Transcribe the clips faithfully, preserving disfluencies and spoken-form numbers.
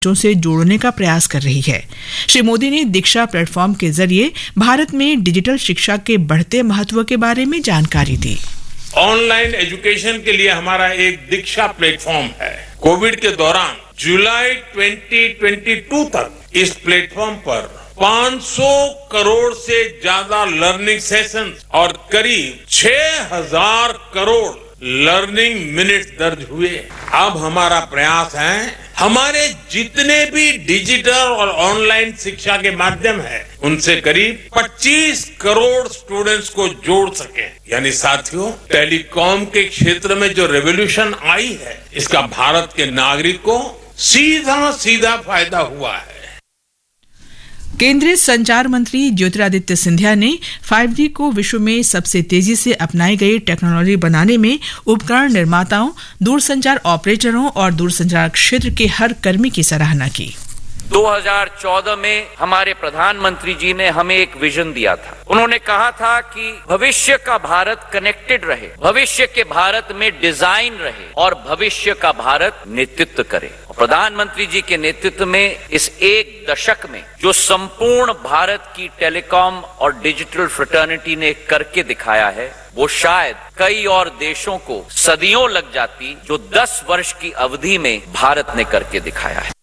बच्चों से जोड़ने का प्रयास कर रही है। श्री मोदी ने दीक्षा प्लेटफॉर्म के जरिए भारत में डिजिटल शिक्षा के बढ़ते महत्व के बारे में जानकारी दी। ऑनलाइन एजुकेशन के लिए हमारा एक दीक्षा प्लेटफॉर्म है। कोविड के दौरान जुलाई दो हज़ार बाईस तक इस प्लेटफॉर्म पर पाँच सौ करोड़ से ज्यादा लर्निंग सेशन और करीब छह हज़ार करोड़ लर्निंग मिनट्स दर्ज हुए। अब हमारा प्रयास है हमारे जितने भी डिजिटल और ऑनलाइन शिक्षा के माध्यम है उनसे करीब पच्चीस करोड़ स्टूडेंट्स को जोड़ सके। यानी साथियों, टेलीकॉम के क्षेत्र में जो रेवोल्यूशन आई है इसका भारत के नागरिक को सीधा सीधा फायदा हुआ है। केंद्रीय संचार मंत्री ज्योतिरादित्य सिंधिया ने फाइव जी को विश्व में सबसे तेजी से अपनाई गई टेक्नोलॉजी बनाने में उपकरण निर्माताओं, दूरसंचार ऑपरेटरों और दूरसंचार क्षेत्र के हर कर्मी की सराहना की। दो हज़ार चौदह में हमारे प्रधानमंत्री जी ने हमें एक विजन दिया था। उन्होंने कहा था कि भविष्य का भारत कनेक्टेड रहे, भविष्य के भारत में डिजाइन रहे और भविष्य का भारत नेतृत्व करे। प्रधानमंत्री जी के नेतृत्व में इस एक दशक में जो संपूर्ण भारत की टेलीकॉम और डिजिटल फ्रेटर्निटी ने करके दिखाया है वो शायद कई और देशों को सदियों लग जाती जो दस वर्ष की अवधि में भारत ने करके दिखाया है।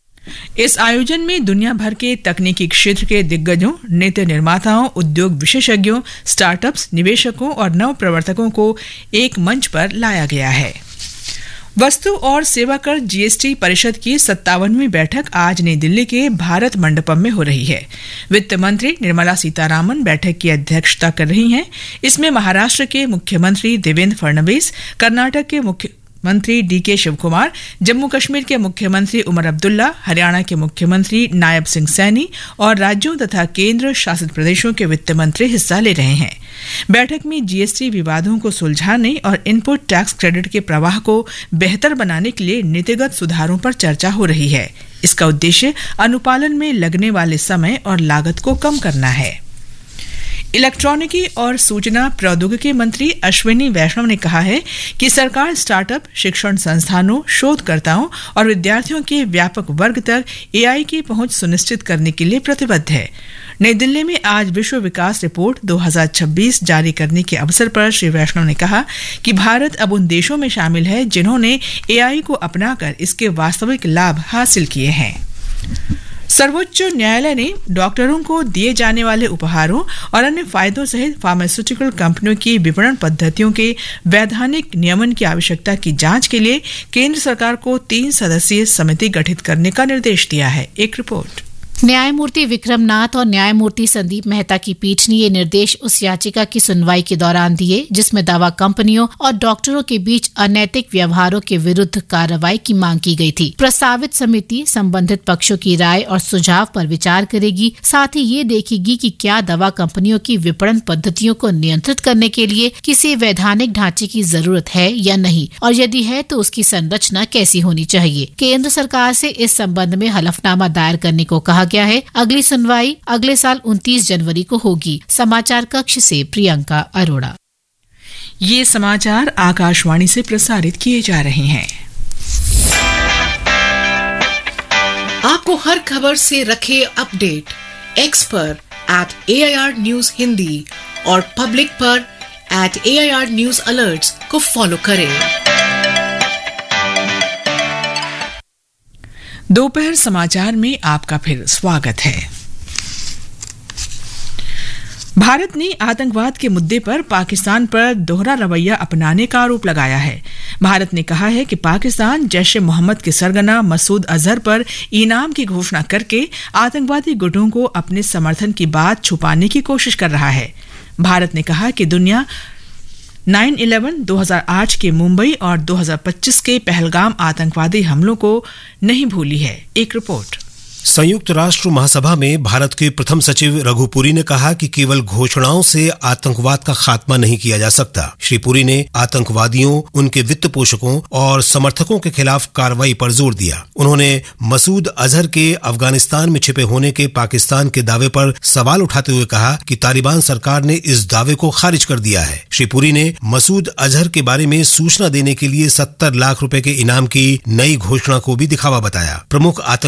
इस आयोजन में दुनिया भर के तकनीकी क्षेत्र के दिग्गजों, नेता निर्माताओं, उद्योग विशेषज्ञों, स्टार्टअप्स, निवेशकों और नव प्रवर्तकों को एक मंच पर लाया गया है। वस्तु और सेवा कर जीएसटी परिषद की सत्तावनवीं बैठक आज नई दिल्ली के भारत मंडपम में हो रही है। वित्त मंत्री निर्मला सीतारामन बैठक की अध्यक्षता कर रही हैं। इसमें महाराष्ट्र के मुख्यमंत्री देवेंद्र फडणवीस, कर्नाटक के मुख्य मंत्री डी के शिवकुमार, जम्मू कश्मीर के मुख्यमंत्री उमर अब्दुल्ला, हरियाणा के मुख्यमंत्री नायब सिंह सैनी और राज्यों तथा केंद्र शासित प्रदेशों के वित्त मंत्री हिस्सा ले रहे हैं। बैठक में जीएसटी विवादों को सुलझाने और इनपुट टैक्स क्रेडिट के प्रवाह को बेहतर बनाने के लिए नीतिगत सुधारों पर चर्चा हो रही है। इसका उद्देश्य अनुपालन में लगने वाले समय और लागत को कम करना है। इलेक्ट्रॉनिकी और सूचना प्रौद्योगिकी मंत्री अश्विनी वैष्णव ने कहा है कि सरकार स्टार्टअप, शिक्षण संस्थानों, शोधकर्ताओं और विद्यार्थियों के व्यापक वर्ग तक एआई की पहुंच सुनिश्चित करने के लिए प्रतिबद्ध है। नई दिल्ली में आज विश्व विकास रिपोर्ट दो हज़ार छब्बीस जारी करने के अवसर पर श्री वैष्णव ने कहा कि भारत अब उन देशों में शामिल है जिन्होंने एआई को अपनाकर इसके वास्तविक लाभ हासिल किए हैं। सर्वोच्च न्यायालय ने डॉक्टरों को दिए जाने वाले उपहारों और अन्य फायदों सहित फार्मास्यूटिकल कंपनियों की विपणन पद्धतियों के वैधानिक नियमन की आवश्यकता की जांच के लिए केंद्र सरकार को तीन सदस्यीय समिति गठित करने का निर्देश दिया है। एक रिपोर्ट। न्यायमूर्ति विक्रम नाथ और न्यायमूर्ति संदीप मेहता की पीठ ने ये निर्देश उस याचिका की सुनवाई के दौरान दिए जिसमें दवा कंपनियों और डॉक्टरों के बीच अनैतिक व्यवहारों के विरुद्ध कार्रवाई की मांग की गई थी। प्रस्तावित समिति संबंधित पक्षों की राय और सुझाव पर विचार करेगी, साथ ही ये देखेगी कि क्या दवा कंपनियों की विपणन पद्धतियों को नियंत्रित करने के लिए किसी वैधानिक ढांचे की जरूरत है या नहीं, और यदि है तो उसकी संरचना कैसी होनी चाहिए। केंद्र सरकार से इस संबंध में हलफनामा दायर करने को कहा गया है। अगली सुनवाई अगले साल उनतीस जनवरी को होगी। समाचार कक्ष से प्रियंका अरोड़ा। ये समाचार आकाशवाणी से प्रसारित किए जा रहे हैं। आपको हर खबर से रखे अपडेट एक्स पर eight A I R news Hindi और पब्लिक पर eight A I R news alerts को फॉलो करें। दोपहर समाचार में आपका फिर स्वागत है। भारत ने आतंकवाद के मुद्दे पर पाकिस्तान पर दोहरा रवैया अपनाने का आरोप लगाया है। भारत ने कहा है कि पाकिस्तान जैश ए मोहम्मद के सरगना मसूद अजहर पर इनाम की घोषणा करके आतंकवादी गुटों को अपने समर्थन की बात छुपाने की कोशिश कर रहा है। भारत ने कहा कि दुनिया नौ ग्यारह दो हज़ार आठ के मुंबई और दो हज़ार पच्चीस के पहलगाम आतंकवादी हमलों को नहीं भूली है। एक रिपोर्ट। संयुक्त राष्ट्र महासभा में भारत के प्रथम सचिव रघु पुरी ने कहा कि केवल घोषणाओं से आतंकवाद का खात्मा नहीं किया जा सकता। श्री पुरी ने आतंकवादियों, उनके वित्त पोषकों और समर्थकों के खिलाफ कार्रवाई पर जोर दिया। उन्होंने मसूद अजहर के अफगानिस्तान में छिपे होने के पाकिस्तान के दावे पर सवाल उठाते हुए कहा कि तालिबान सरकार ने इस दावे को खारिज कर दिया है। श्री पुरी ने मसूद अजहर के बारे में सूचना देने के लिए सत्तर लाख रुपए के इनाम की नई घोषणा को भी दिखावा बताया। प्रमुख